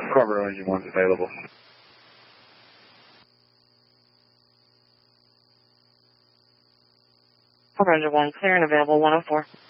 Carver engine 1's available. Carver engine 1, clear and available 104.